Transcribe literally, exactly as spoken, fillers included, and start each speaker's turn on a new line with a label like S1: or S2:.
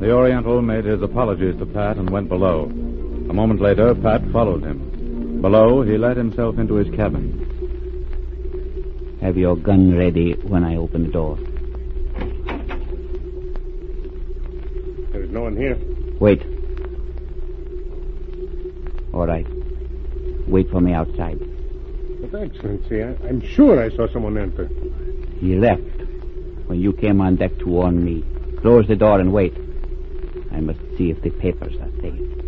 S1: The Oriental made his apologies to Pat and went below. A moment later, Pat followed him. Below, he let himself into his cabin.
S2: Have your gun ready when I open the door.
S3: There's no one here.
S2: Wait. All right. Wait for me outside.
S3: But, Excellency, I, I'm sure I saw someone enter.
S2: He left when you came on deck to warn me. Close the door and wait. I must see if the papers are safe.